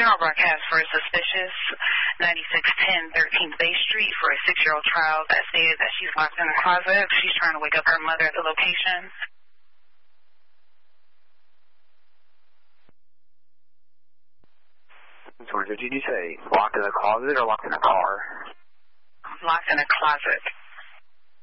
General broadcast for a suspicious 9610 13th Bay Street for a 6-year-old child that stated that she's locked in the closet. She's trying to wake up her mother at the location. Georgia, did you say locked in a closet or locked in a car? Locked in a closet.